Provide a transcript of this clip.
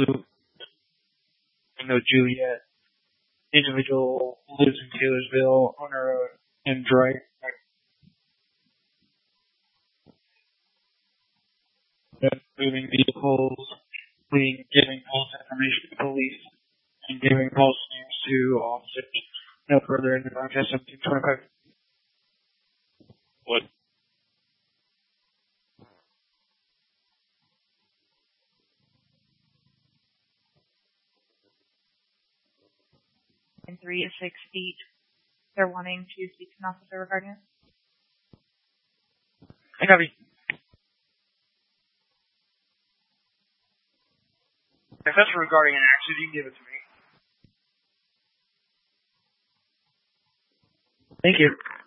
Luke, Juliet. The individual lives in Taylorsville on her and Drake. Moving vehicles, giving false information to police, and giving false names to officers. No further in the contest 1725. What? And 3 to 6 feet. They're wanting to speak to an officer regarding it. I copy. If that's regarding an accident, you can give it to me. Thank you.